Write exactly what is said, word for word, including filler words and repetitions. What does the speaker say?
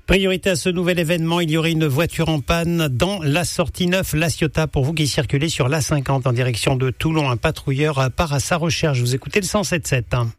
Priorité à ce nouvel événement, il y aurait une voiture en panne dans la sortie neuf La Ciotat. Pour vous qui circulez sur l'A cinquante en direction de Toulon, un patrouilleur part à sa recherche. Vous écoutez le cent sept sept.